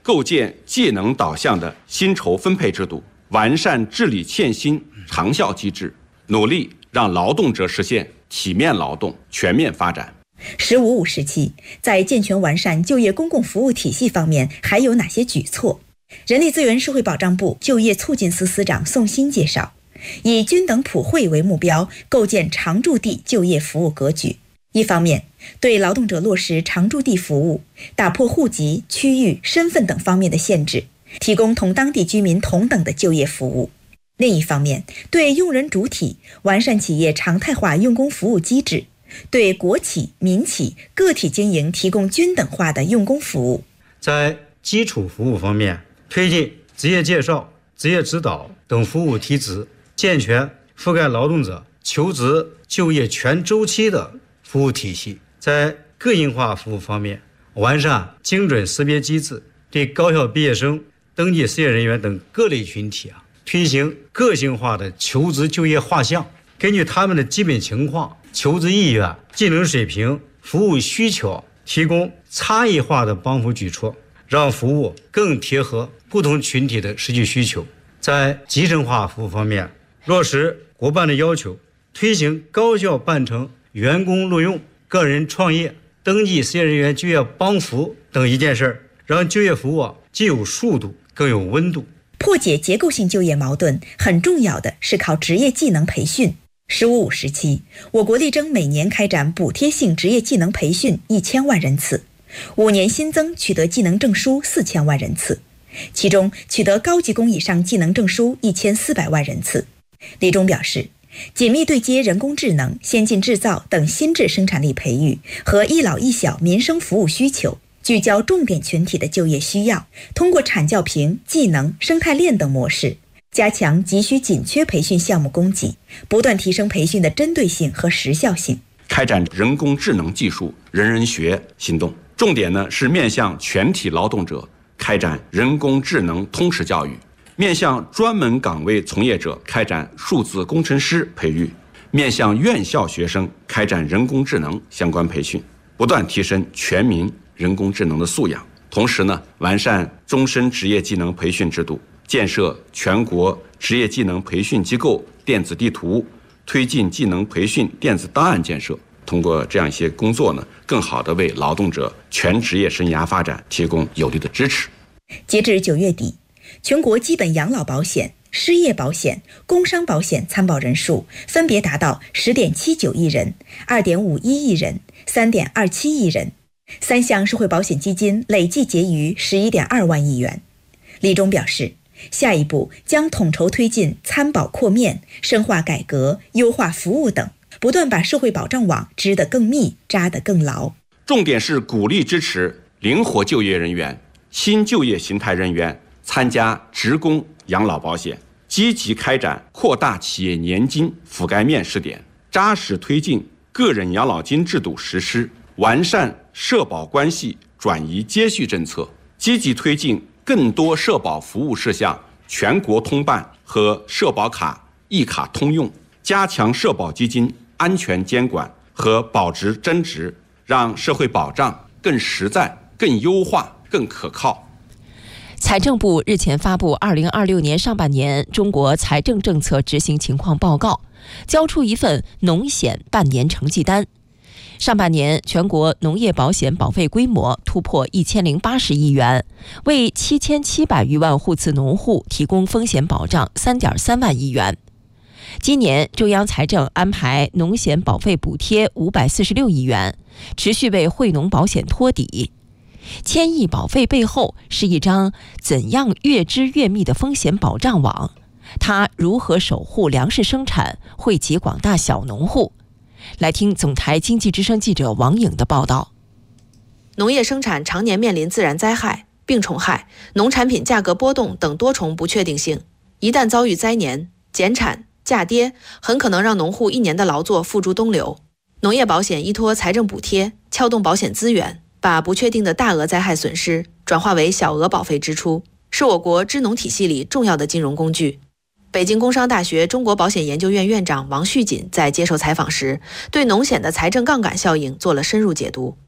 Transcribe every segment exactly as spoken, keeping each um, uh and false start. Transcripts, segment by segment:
构建技能导向的薪酬分配制度，完善治理欠薪长效机制，努力让劳动者实现体面劳动全面发展。 十五五时期，在健全完善就业公共服务体系方面还有哪些举措？人力资源社会保障部就业促进司司长宋鑫介绍，以均等普惠为目标，构建常住地就业服务格局。一方面，对劳动者落实常住地服务，打破户籍、区域、身份等方面的限制，提供同当地居民同等的就业服务。另一方面，对用人主体完善企业常态化用工服务机制，对国企、民企、个体经营提供均等化的用工服务。 在基础服务方面，推进职业介绍、职业指导等服务提质，健全覆盖劳动者求职就业全周期的服务体系。在个性化服务方面，完善精准识别机制，对高校毕业生、登记失业人员等各类群体啊，推行个性化的求职就业画像，根据他们的基本情况、求职意愿、技能水平、服务需求，提供差异化的帮扶举措，让服务更贴合不同群体的实际需求。在集成化服务方面，落实国办的要求，推行高效办成员工录用、个人创业、登记失业人员就业帮扶等一件事，让就业服务既有速度更有温度。 破解结构性就业矛盾，很重要的是靠职业技能培训。十五五时期，我国力争每年开展补贴性职业技能培训一千万人次，五年新增取得技能证书四千万人次，其中取得高级工以上技能证书一千四百万人次。李忠表示，紧密对接人工智能、先进制造等新质生产力培育和一老一小民生服务需求，聚焦重点群体的就业需要，通过产教评、技能、生态链等模式，加强急需紧缺培训项目供给，不断提升培训的针对性和时效性。 开展人工智能技术人人学行动，重点呢是面向全体劳动者开展人工智能通识教育，面向专门岗位从业者开展数字工程师培育，面向院校学生开展人工智能相关培训，不断提升全民人工智能的素养。同时呢，完善终身职业技能培训制度，建设全国职业技能培训机构电子地图，推进技能培训电子档案建设。通过这样一些工作呢，更好地为劳动者全职业生涯发展提供有力的支持。 截至九月底，全国基本养老保险、失业保险、工伤保险参保人数分别达到十点七九亿人、二点五一亿人、三点二七亿人，三项社会保险基金累计结余十一点二万亿元。李忠表示，下一步将统筹推进参保扩面、深化改革、优化服务等，不断把社会保障网织得更密、扎得更牢。 重点是鼓励支持灵活就业人员、新就业形态人员参加职工养老保险，积极开展扩大企业年金覆盖面试点，扎实推进个人养老金制度实施，完善社保关系转移接续政策，积极推进更多社保服务事项全国通办和社保卡一卡通用，加强社保基金安全监管和保值增值，让社会保障更实在、更优化、更可靠。 财政部日前发布二零二六年上半年中国财政政策执行情况报告，交出一份农险半年成绩单。上半年全国农业保险保费规模突破一千零八十亿元，为七千七百余万户次农户提供风险保障三点三万亿元。今年中央财政安排农险保费补贴五百四十六亿元，持续为惠农保险托底。千亿保费背后是一张怎样越织越密的风险保障网？它如何守护粮食生产，惠及广大小农户？来听总台经济之声记者王颖的报道。 农业生产常年面临自然灾害、病虫害、农产品价格波动等多重不确定性，一旦遭遇灾年、减产、价跌，很可能让农户一年的劳作付诸东流。农业保险依托财政补贴，撬动保险资源，把不确定的大额灾害损失转化为小额保费支出，是我国支农体系里重要的金融工具。北京工商大学中国保险研究院院长王旭锦在接受采访时，对农险的财政杠杆效应做了深入解读。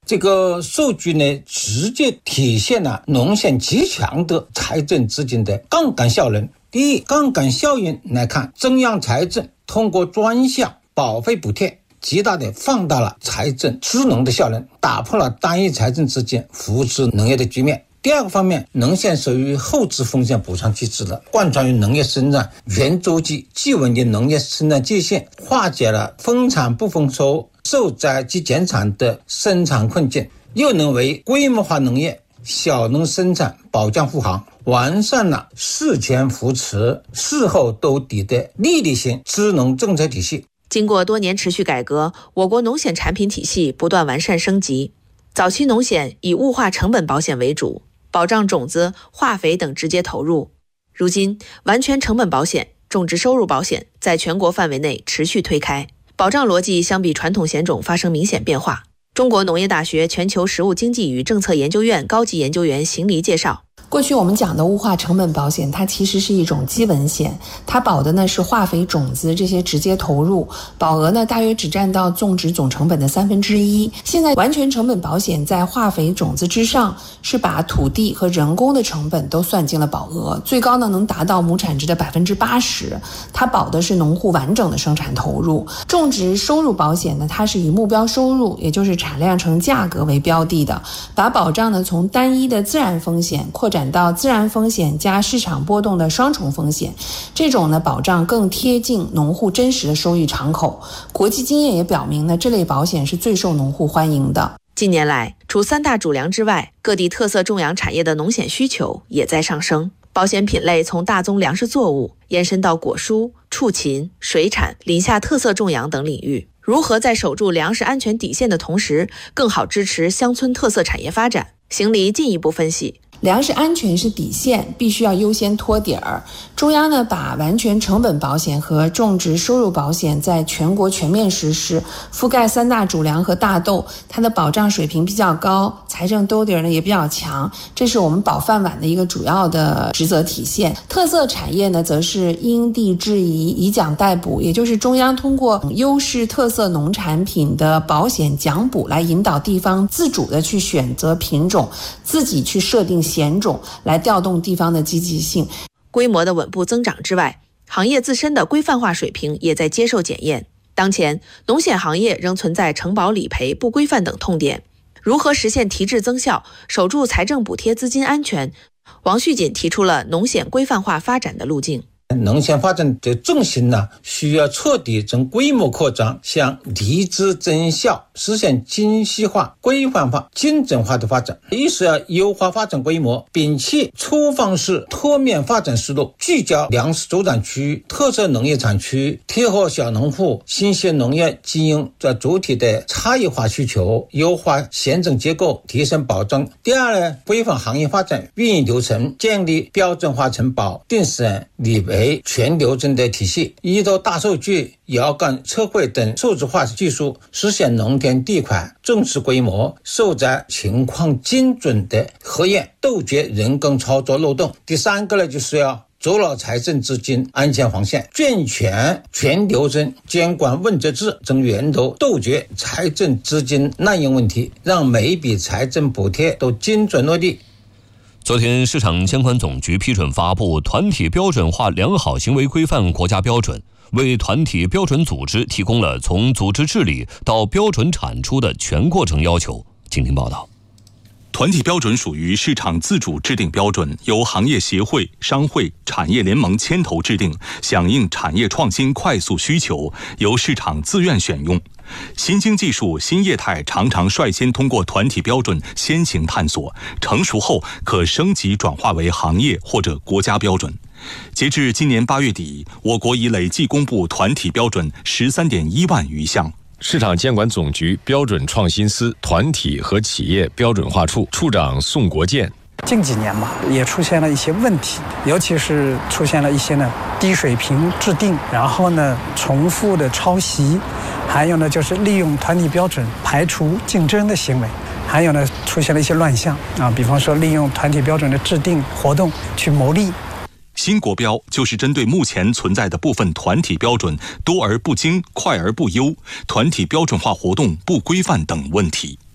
这个数据呢，直接体现了农县极强的财政资金的杠杆效能。第一，杠杆效应来看，中央财政通过专项保费补贴，极大的放大了财政支农的效能，打破了单一财政资金扶持农业的局面。第二个方面，农县属于后置风险补偿机制的，贯穿于农业生产全周期，既稳定农业生产界限，化解了丰产不丰收、受灾及减产的生产困境，又能为规模化农业、小农生产保驾护航，完善了事前扶持、事后兜底的立体性支农政策体系。 经过多年持续改革，我国农险产品体系不断完善升级。早期农险以物化成本保险为主，保障种子、化肥等直接投入。如今，完全成本保险、种植收入保险在全国范围内持续推开，保障逻辑相比传统险种发生明显变化。中国农业大学全球实务经济与政策研究院高级研究员邢黎介绍， 过去我们讲的物化成本保险，它其实是一种基本险，它保的呢是化肥、种子这些直接投入，保额呢大约只占到种植总成本的三分之一。现在完全成本保险在化肥、种子之上，是把土地和人工的成本都算进了保额，最高呢能达到亩产值的百分之八十。它保的是农户完整的生产投入。种植收入保险呢，它是以目标收入，也就是产量乘价格为标的的，把保障呢从单一的自然风险扩展到自然风险加市场波动的双重风险，这种呢保障更贴近农户真实的收益敞口。国际经验也表明呢，这类保险是最受农户欢迎的。 近年来，除三大主粮之外，各地特色种养产业的农险需求也在上升。保险品类从大宗粮食作物延伸到果蔬、畜禽、水产、林下特色种养等领域。如何在守住粮食安全底线的同时，更好支持乡村特色产业发展？邢黎进一步分析， 粮食安全是底线，必须要优先托底儿。中央呢，把完全成本保险和种植收入保险在全国全面实施，覆盖三大主粮和大豆，它的保障水平比较高，财政兜底儿呢也比较强，这是我们保饭碗的一个主要的职责体现。特色产业呢，则是因地制宜，以奖代补，也就是中央通过优势特色农产品的保险奖补来引导地方自主的去选择品种，自己去设定险种，来调动地方的积极性。 规模的稳步增长之外，行业自身的规范化水平也在接受检验。当前，农险行业仍存在承保理赔不规范等痛点，如何实现提质增效，守住财政补贴资金安全？王旭锦提出了农险规范化发展的路径。 农险发展的重心呢，需要彻底从规模扩张向提质增效，实现精细化、规范化、精准化的发展。一是要优化发展规模，摒弃粗放式脱面发展思路，聚焦粮食主产区、特色农业产区，贴合小农户、新鲜农业经营这主体的差异化需求，优化险种结构，提升保障。第二呢，规范行业发展运营流程，建立标准化承保、定审、理赔全流程的体系，依托大数据、遥感测绘等数字化技术，实现农田地块、种植规模、受灾情况精准的核验，杜绝人工操作漏洞。第三个呢，就是要筑牢财政资金安全防线，健全全流程监管问责制，从源头杜绝财政资金滥用问题，让每一笔财政补贴都精准落地。 昨天，市场监管总局批准发布团体标准化良好行为规范国家标准，为团体标准组织提供了从组织治理到标准产出的全过程要求。请听报道。 团体标准属于市场自主制定标准，由行业协会、商会、产业联盟牵头制定，响应产业创新快速需求，由市场自愿选用。新兴技术、新业态常常率先通过团体标准先行探索，成熟后可升级转化为行业或者国家标准。截至今年八月底，我国已累计公布团体标准十三点一万余项。 市场监管总局标准创新司团体和企业标准化处处长宋国建， 近几年嘛，也出现了一些问题，尤其是出现了一些呢低水平制定，然后呢重复的抄袭，还有呢就是利用团体标准排除竞争的行为，还有呢出现了一些乱象啊，比方说利用团体标准的制定活动去牟利。 新国标就是针对目前存在的部分团体标准多而不精、快而不优、团体标准化活动不规范等问题。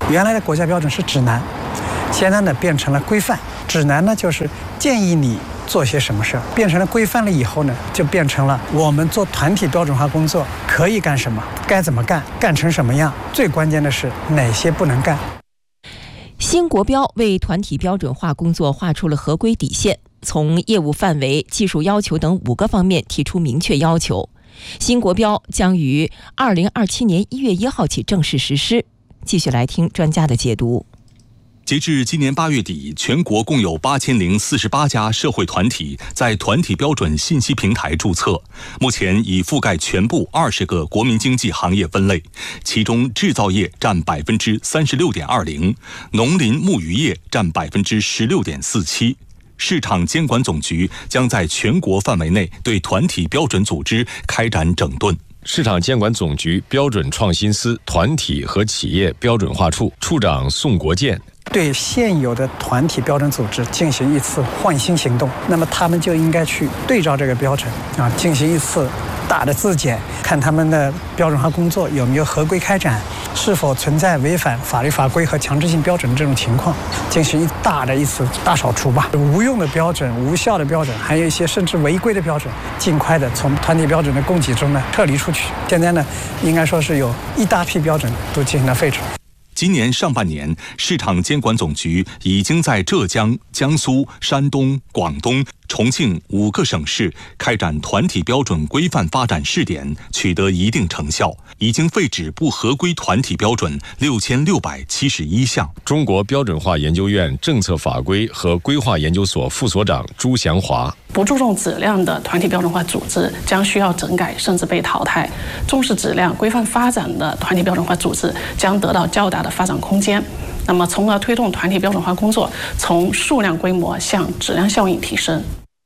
原来的国家标准是指南，现在呢变成了规范。指南呢就是建议你做些什么事儿，变成了规范了以后呢，就变成了我们做团体标准化工作可以干什么，该怎么干，干成什么样。最关键的是哪些不能干。 新国标为团体标准化工作画出了合规底线，从业务范围、技术要求等五个方面提出明确要求。新国标将于二零二七年一月一号起正式实施。继续来听专家的解读。 截至今年八月底，全国共有八千零四十八家社会团体在团体标准信息平台注册，目前已覆盖全部二十个国民经济行业分类，其中制造业占百分之三十六点二零，农林牧渔业占百分之十六点四七。市场监管总局将在全国范围内对团体标准组织开展整顿。 市场监管总局标准创新司团体和企业标准化处处长宋国建， 对现有的团体标准组织进行一次换新行动，那么他们就应该去对照这个标准啊，进行一次大的自检，看他们的标准化工作有没有合规开展，是否存在违反法律法规和强制性标准这种情况，进行一大的一次大扫除吧。无用的标准、无效的标准，还有一些甚至违规的标准，尽快的从团体标准的供给中呢撤离出去。现在呢，应该说是有一大批标准都进行了废除。 今年上半年，市场监管总局已经在浙江、江苏、山东、广东、重庆五个省市开展团体标准规范发展试点，取得一定成效，已经废止不合规团体标准六千六百七十一项。 中国标准化研究院政策法规和规划研究所副所长朱祥华， 不注重质量的团体标准化组织将需要整改甚至被淘汰，重视质量规范发展的团体标准化组织将得到较大的发展空间，那么从而推动团体标准化工作从数量规模向质量效应提升。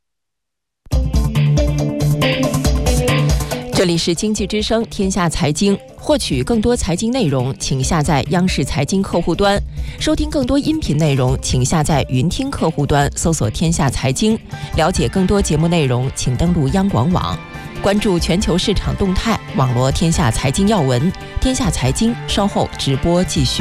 这里是经济之声天下财经，获取更多财经内容请下载央视财经客户端，收听更多音频内容请下载云听客户端搜索天下财经，了解更多节目内容请登录央广网，关注全球市场动态，网罗天下财经要闻。天下财经稍后直播继续。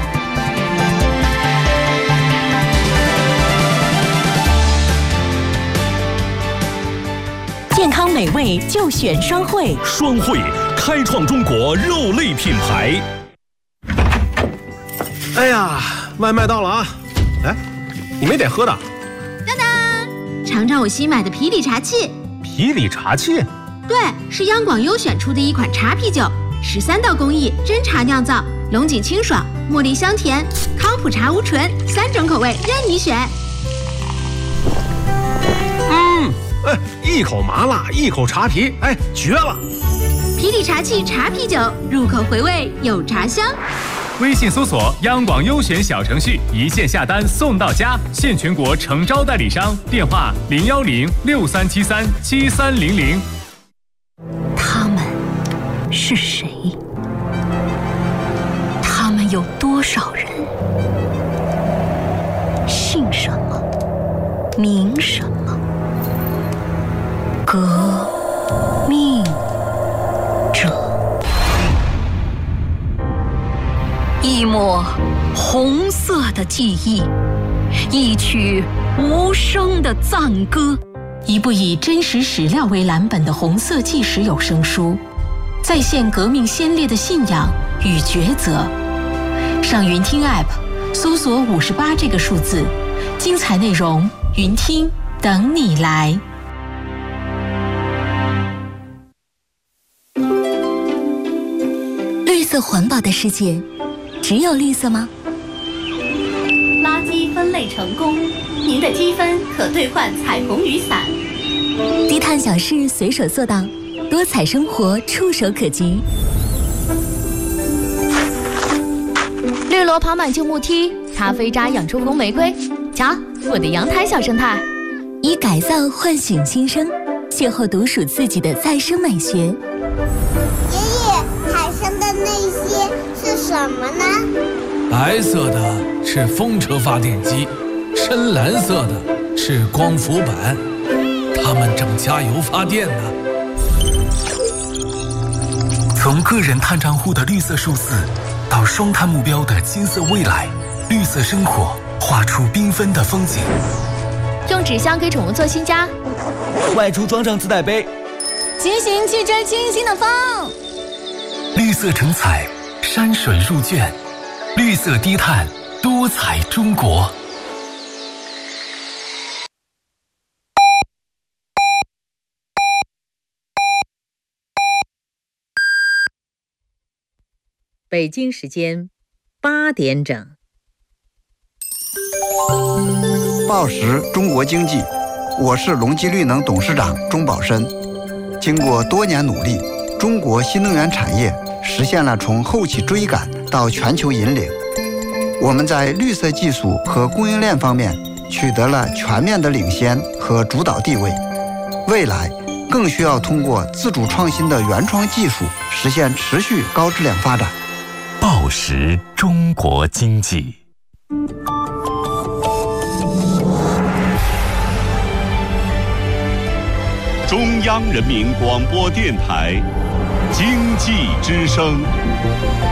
健康美味就选双汇， 双汇开创中国肉类品牌。 哎呀，外卖到了啊！哎，你没点喝的？ 当当，尝尝我新买的皮里茶器。 皮里茶器？ 对，是央广优选出的一款茶啤酒，十三道工艺，真茶酿造，龙井清爽，茉莉香甜，康普茶无醇，三种口味任你选。 嗯。哎，一口麻辣，一口茶皮，哎，绝了！ 皮里茶器茶啤酒，入口回味有茶香。 微信搜索央广优选小程序，一键下单送到家，现全国诚招代理商，电话零幺零六三七三七三零零。 他们是谁？他们有多少人？姓什么？名什么？革命者，一抹红色的记忆，一曲无声的赞歌，一部以真实史料为蓝本的红色纪实有声书，再现革命先烈的信仰与抉择。上云听 App 搜索五十八这个数字，精彩内容云听等你来。绿色环保的世界，只有绿色吗？ 垃圾分类成功，您的积分可兑换彩虹雨伞。 低碳小事随手做到，多彩生活触手可及。 绿萝爬满旧木梯，咖啡渣养出红玫瑰。瞧，我的阳台小生态。 以改造唤醒新生，邂逅独属自己的再生美学。 爷爷，海上的那些是什么呢？ 白色的是风车发电机，深蓝色的是光伏板，它们正加油发电呢。从个人碳账户的绿色数字，到到双碳目标的金色未来，绿色生活画出缤纷的风景。 用纸箱给宠物做新家， 外出装上自带杯， 骑行去追清新的风。 绿色成彩，山水入卷，绿色低碳，多彩中国。 北京时间八点整。 报时中国经济，我是隆基绿能董事长钟宝申。经过多年努力，中国新能源产业实现了从后起追赶到全球引领。我们在绿色技术和供应链方面取得了全面的领先和主导地位。未来更需要通过自主创新的原创技术，实现持续高质量发展。 报时中国经济。 中央人民广播电台经济之声。